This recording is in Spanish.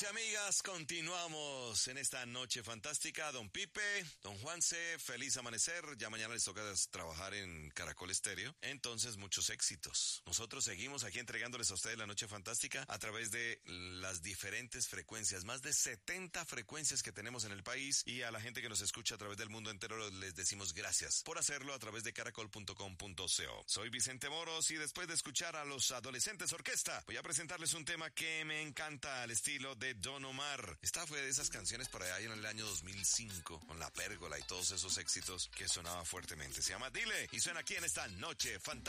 Amigos y amigas, continuamos en esta noche fantástica. Don Pipe, don Juanse, feliz amanecer. Ya mañana les toca trabajar en Caracol Estéreo. Entonces, muchos éxitos. Nosotros seguimos aquí entregándoles a ustedes la noche fantástica a través de las diferentes frecuencias. Más de 70 frecuencias que tenemos en el país. Y a la gente que nos escucha a través del mundo entero les decimos gracias por hacerlo a través de caracol.com.co. Soy Vicente Moros y después de escuchar a los Adolescentes Orquesta, voy a presentarles un tema que me encanta al estilo de Don Omar. Esta fue de esas canciones por allá en el año 2005, con La Pérgola y todos esos éxitos que sonaba fuertemente. Se llama Dile y suena aquí en esta noche fantástica.